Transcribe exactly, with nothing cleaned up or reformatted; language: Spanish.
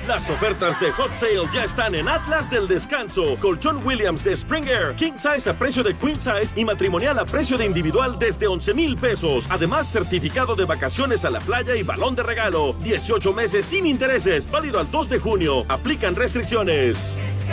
Las ofertas de Hot Sale ya están en Atlas del Descanso. Colchón Williams de Spring Air, King Size a precio de Queen Size y matrimonial a precio de individual desde once mil pesos. Además, certificado de vacaciones a la playa y balón de regalo. dieciocho meses sin intereses, válido al dos de junio. Aplican restricciones.